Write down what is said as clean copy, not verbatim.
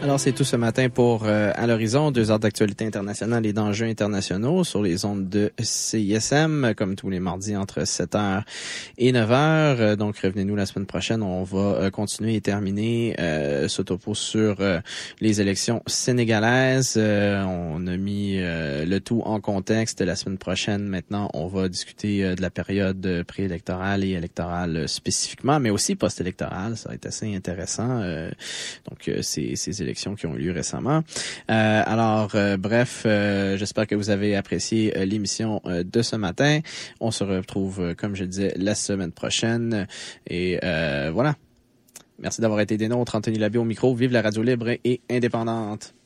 Alors, c'est tout ce matin pour À l'horizon, 2 heures d'actualité internationale et d'enjeux internationaux sur les ondes de CISM, comme tous les mardis entre 7h et 9h. Donc, revenez-nous la semaine prochaine. On va continuer et terminer ce topo sur les élections sénégalaises. On a mis le tout en contexte. La semaine prochaine, maintenant, on va discuter de la période préélectorale et électorale spécifiquement, mais aussi post-électorale. Ça va être assez intéressant. Donc, ces élections qui ont eu lieu récemment. Bref, j'espère que vous avez apprécié l'émission de ce matin. On se retrouve, comme je disais, la semaine prochaine. Et voilà. Merci d'avoir été des nôtres. Anthony Labie au micro. Vive la radio libre et indépendante.